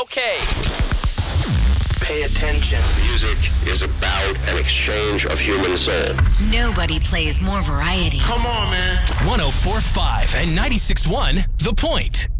Okay. Pay attention. Music is about an exchange of human soul. Nobody plays more variety. Come on, man. 104.5 and 96.1 The Point.